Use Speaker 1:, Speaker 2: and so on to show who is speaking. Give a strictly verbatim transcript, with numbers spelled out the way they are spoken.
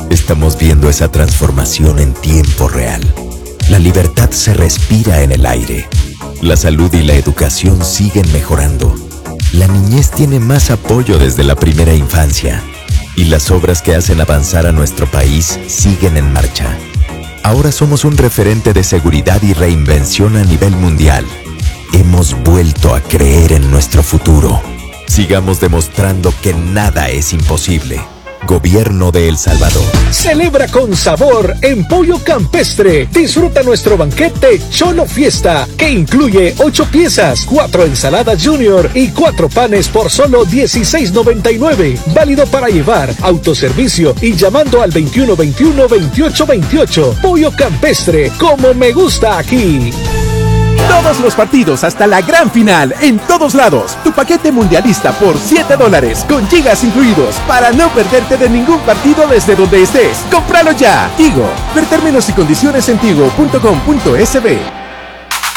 Speaker 1: Estamos viendo esa transformación en tiempo real. La libertad se respira en el aire. La salud y la educación siguen mejorando. La niñez tiene más apoyo desde la primera infancia. Y las obras que hacen avanzar a nuestro país siguen en marcha. Ahora somos un referente de seguridad y reinvención a nivel mundial. Hemos vuelto a creer en nuestro futuro. Sigamos demostrando que nada es imposible. Gobierno de El Salvador.
Speaker 2: Celebra con sabor en Pollo Campestre. Disfruta nuestro banquete Cholo Fiesta, que incluye ocho piezas, cuatro ensaladas junior y cuatro panes por solo dieciséis noventa y nueve. Válido para llevar, autoservicio y llamando al veintiuno veintiuno veintiocho veintiocho. Pollo Campestre, como me gusta aquí.
Speaker 3: Todos los partidos hasta la gran final, en todos lados. Tu paquete mundialista por siete dólares, con gigas incluidos, para no perderte de ningún partido desde donde estés. ¡Cómpralo ya! Tigo. Ver términos y condiciones en tigo punto com punto es be.